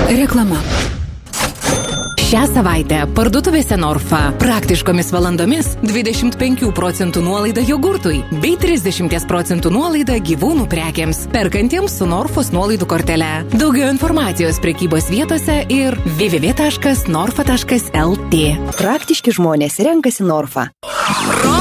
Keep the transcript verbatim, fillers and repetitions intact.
Reklama. Šią savaitę parduotuvėse Norfa praktiškomis valandomis dvidešimt penkių procentų nuolaida jogurtui bei trisdešimt procentų nuolaida gyvūnų prekiams, perkantiems su Norfos nuolaidų kortele. Daugiau informacijos prekybos vietose ir w w w taškas norfa taškas l t. Praktiški žmonės renkasi Norfą.